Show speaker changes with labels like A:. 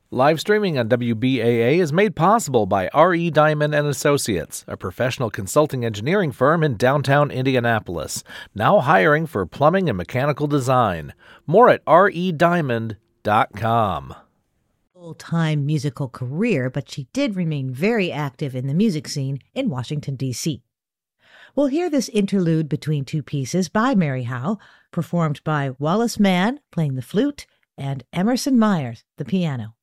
A: Live streaming on WBAA is made possible by R.E. Diamond & Associates, a professional consulting engineering firm in downtown Indianapolis, now hiring for plumbing and mechanical design. More at rediamond.com.
B: Full-time musical career, but she did remain very active in the music scene in Washington, D.C. We'll hear this interlude between two pieces by Mary Howe, performed by Wallace Mann playing the flute and Emerson Myers, the piano.